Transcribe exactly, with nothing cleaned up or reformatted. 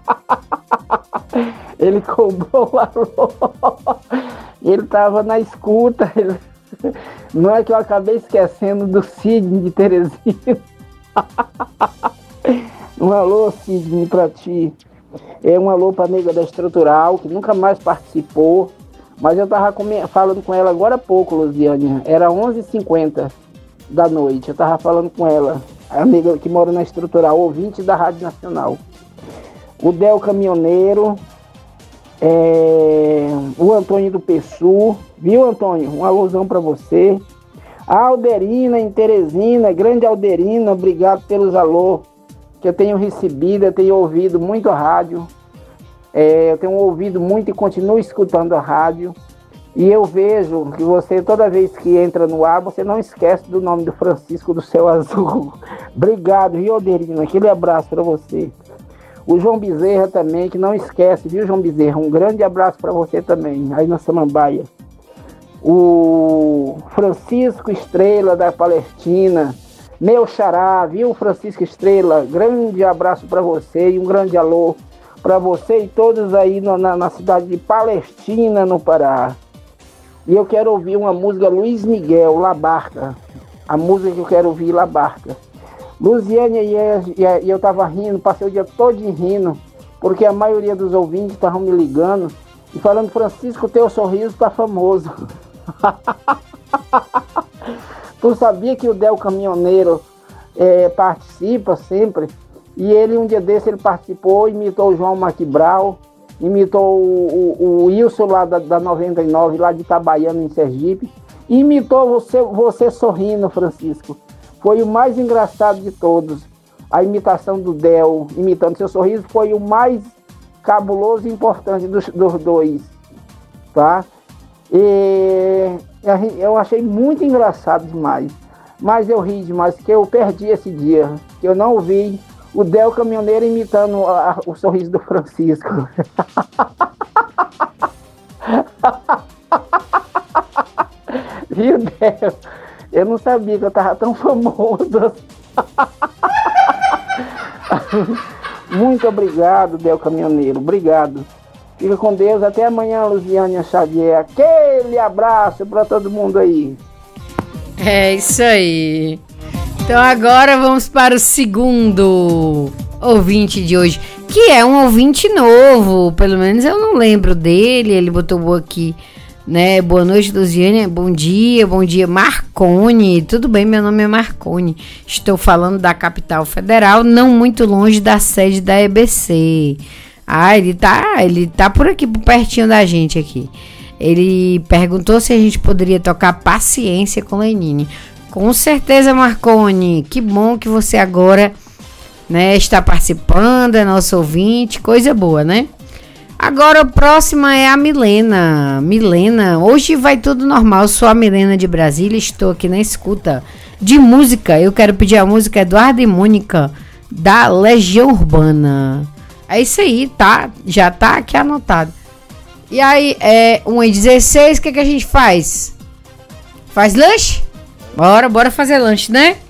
Ele cobrou o alô. Ele tava na escuta. Ele... Não é que eu acabei esquecendo do Sidney de Teresina. Um alô, Sidney, pra ti. É um alô pra nega da Estrutural, que nunca mais participou. Mas eu tava com... falando com ela agora há pouco, Luziane. Era onze e cinquenta da noite. Eu tava falando com ela. A amiga que mora na Estrutural, ouvinte da Rádio Nacional. O Del Caminhoneiro. É... O Antônio do Pessu. Viu, Antônio? Um alôzão pra você. A Alderina em Teresina. Grande Alderina, obrigado pelos alô que eu tenho recebido. Eu tenho ouvido muito a rádio. É, eu tenho ouvido muito e continuo escutando a rádio. E eu vejo que você, toda vez que entra no ar, você não esquece do nome do Francisco do Céu Azul. Obrigado, viu, Alderina? Aquele abraço para você. O João Bezerra também, que não esquece, viu, João Bezerra? Um grande abraço para você também, aí na Samambaia. O Francisco Estrela, da Palestina. Meu xará, viu, Francisco Estrela? Grande abraço para você e um grande alô para você e todos aí no, na, na cidade de Palestina, no Pará. E eu quero ouvir uma música Luiz Miguel, La Barca. A música que eu quero ouvir, La Barca. Luziane, e, e, e eu tava rindo, passei o dia todo rindo, porque a maioria dos ouvintes estavam me ligando e falando, Francisco, teu sorriso tá famoso. Tu sabia que o Del Caminhoneiro é, participa sempre? E ele, um dia desse, ele participou, imitou o João Maquibral, imitou o, o, o Wilson lá da, da noventa e nove, lá de Itabaiana, em Sergipe, e imitou você, você sorrindo, Francisco. Foi o mais engraçado de todos. A imitação do Del, imitando seu sorriso, foi o mais cabuloso e importante dos, dos dois, tá? E eu achei muito engraçado demais, mas eu ri demais, que eu perdi esse dia, que eu não ouvi o Del Caminhoneiro imitando a, a, o sorriso do Francisco. Viu, Del? Eu não sabia que eu tava tão famoso. Muito obrigado, Del Caminhoneiro. Obrigado. Fica com Deus. Até amanhã, Luziane Xavier. Aquele abraço para todo mundo aí. É isso aí. Então agora vamos para o segundo ouvinte de hoje, que é um ouvinte novo, pelo menos eu não lembro dele. Ele botou aqui, né? Boa noite, Luziane. Bom dia, bom dia, Marconi. Tudo bem, meu nome é Marconi. Estou falando da capital federal, não muito longe da sede da E B C. Ah, ele tá, ele tá por aqui, por pertinho da gente aqui. Ele perguntou se a gente poderia tocar Paciência com Lenine. Com certeza, Marconi. Que bom que você agora, né, está participando, é nosso ouvinte. Coisa boa, né? Agora a próxima é a Milena. Milena, hoje vai tudo normal. Eu sou a Milena de Brasília, estou aqui na escuta de música. Eu quero pedir a música Eduardo e Mônica, da Legião Urbana. É isso aí, tá? Já tá aqui anotado. E aí, é uma e dezesseis, o que, que a gente faz? Faz lanche? Bora, bora fazer lanche, né?